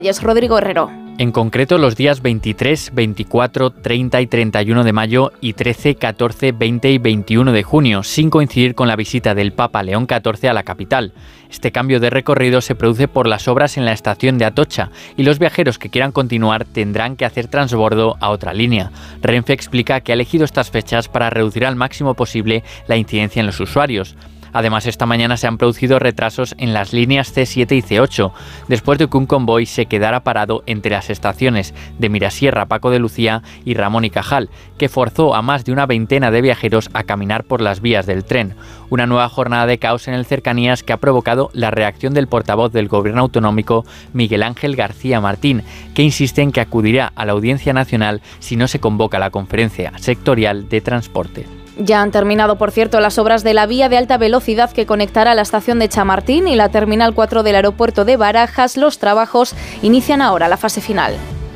Es Rodrigo Herrero. En concreto, los días 23, 24, 30 y 31 de mayo y 13, 14, 20 y 21 de junio, sin coincidir con la visita del Papa León XIV a la capital. Este cambio de recorrido se produce por las obras en la estación de Atocha y los viajeros que quieran continuar tendrán que hacer transbordo a otra línea. Renfe explica que ha elegido estas fechas para reducir al máximo posible la incidencia en los usuarios. Además, esta mañana se han producido retrasos en las líneas C7 y C8, después de que un convoy se quedara parado entre las estaciones de Mirasierra, Paco de Lucía y Ramón y Cajal, que forzó a más de una veintena de viajeros a caminar por las vías del tren. Una nueva jornada de caos en el Cercanías que ha provocado la reacción del portavoz del Gobierno autonómico, Miguel Ángel García Martín, que insiste en que acudirá a la Audiencia Nacional si no se convoca la Conferencia Sectorial de Transporte. Ya han terminado, por cierto, las obras de la vía de alta velocidad que conectará la estación de Chamartín y la Terminal 4 del aeropuerto de Barajas. Los trabajos inician ahora la fase final.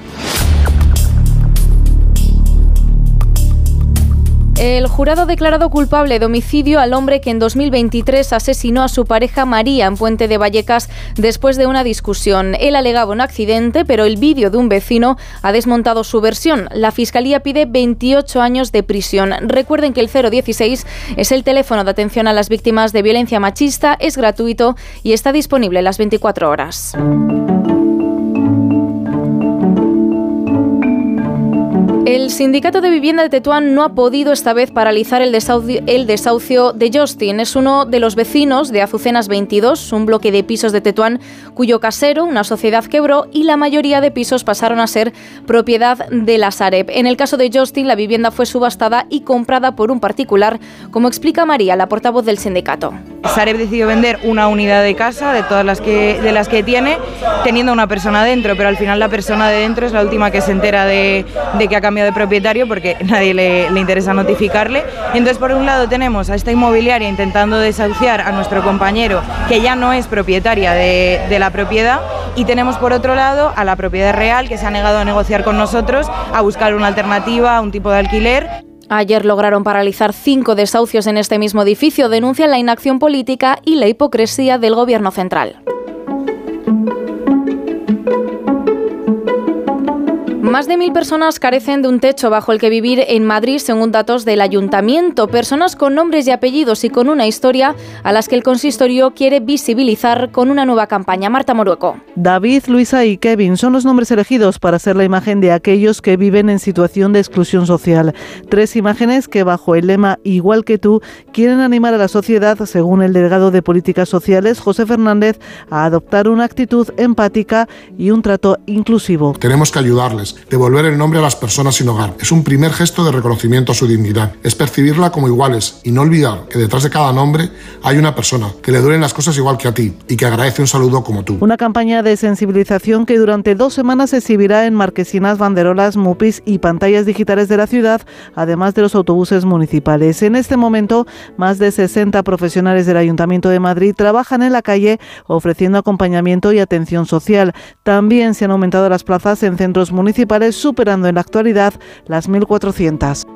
El jurado ha declarado culpable de homicidio al hombre que en 2023 asesinó a su pareja María en Puente de Vallecas después de una discusión. Él alegaba un accidente, pero el vídeo de un vecino ha desmontado su versión. La Fiscalía pide 28 años de prisión. Recuerden que el 016 es el teléfono de atención a las víctimas de violencia machista, es gratuito y está disponible las 24 horas. El sindicato de vivienda de Tetuán no ha podido esta vez paralizar el desahucio de Justin. Es uno de los vecinos de Azucenas 22, un bloque de pisos de Tetuán cuyo casero, una sociedad, quebró y la mayoría de pisos pasaron a ser propiedad de la Sareb. En el caso de Justin, la vivienda fue subastada y comprada por un particular, como explica María, la portavoz del sindicato. Sareb decidió vender una unidad de casa de todas las que tiene, teniendo una persona dentro, pero al final la persona de dentro es la última que se entera de que ha cambiado de propietario porque nadie le interesa notificarle. Entonces, por un lado tenemos a esta inmobiliaria intentando desahuciar a nuestro compañero que ya no es propietaria de la propiedad, y tenemos por otro lado a la propiedad real que se ha negado a negociar con nosotros, a buscar una alternativa, un tipo de alquiler. Ayer lograron paralizar 5 desahucios en este mismo edificio. Denuncian la inacción política y la hipocresía del gobierno central. Más de 1.000 personas carecen de un techo bajo el que vivir en Madrid, según datos del Ayuntamiento. Personas con nombres y apellidos y con una historia a las que el consistorio quiere visibilizar con una nueva campaña. Marta Morueco. David, Luisa y Kevin son los nombres elegidos para ser la imagen de aquellos que viven en situación de exclusión social. 3 imágenes que, bajo el lema Igual que tú, quieren animar a la sociedad, según el delegado de Políticas Sociales, José Fernández, a adoptar una actitud empática y un trato inclusivo. Tenemos que ayudarles. Devolver el nombre a las personas sin hogar es un primer gesto de reconocimiento a su dignidad. Es percibirla como iguales y no olvidar que detrás de cada nombre hay una persona que le duelen las cosas igual que a ti y que agradece un saludo como tú. Una campaña de sensibilización que durante 2 semanas se exhibirá en marquesinas, banderolas, mupis y pantallas digitales de la ciudad, además de los autobuses municipales. En este momento, más de 60 profesionales del Ayuntamiento de Madrid trabajan en la calle ofreciendo acompañamiento y atención social. También se han aumentado las plazas en centros municipales, superando en la actualidad las 1.400.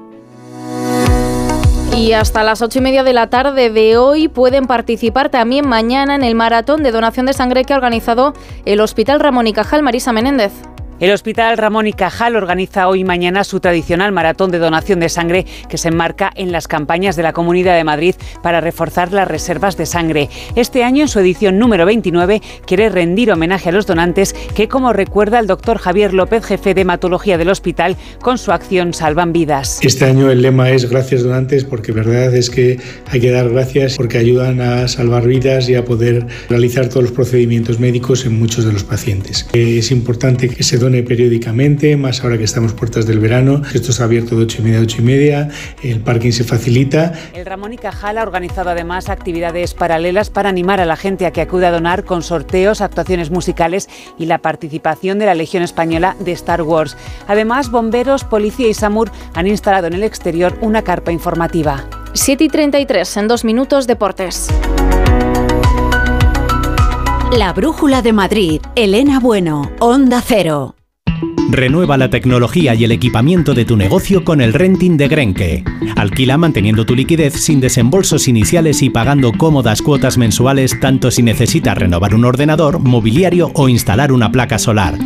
Y hasta las 8:30 de la tarde de hoy pueden participar también mañana en el maratón de donación de sangre que ha organizado el Hospital Ramón y Cajal. Marisa Menéndez. El Hospital Ramón y Cajal organiza hoy y mañana su tradicional maratón de donación de sangre que se enmarca en las campañas de la Comunidad de Madrid para reforzar las reservas de sangre. Este año, en su edición número 29, quiere rendir homenaje a los donantes que, como recuerda el doctor Javier López, jefe de hematología del hospital, con su acción salvan vidas. Este año el lema es Gracias donantes, porque verdad es que hay que dar gracias porque ayudan a salvar vidas y a poder realizar todos los procedimientos médicos en muchos de los pacientes. Es importante que se done periódicamente, más ahora que estamos puertas del verano. Esto está abierto de 8:30 a 8:30, el parking se facilita. El Ramón y Cajal ha organizado además actividades paralelas para animar a la gente a que acude a donar, con sorteos, actuaciones musicales y la participación de la Legión Española de Star Wars. Además, bomberos, policía y SAMUR han instalado en el exterior una carpa informativa. 7:33, en 2 minutos, deportes. La Brújula de Madrid, Elena Bueno, Onda Cero. Renueva la tecnología y el equipamiento de tu negocio con el renting de Grenke. Alquila manteniendo tu liquidez sin desembolsos iniciales y pagando cómodas cuotas mensuales, tanto si necesitas renovar un ordenador, mobiliario o instalar una placa solar.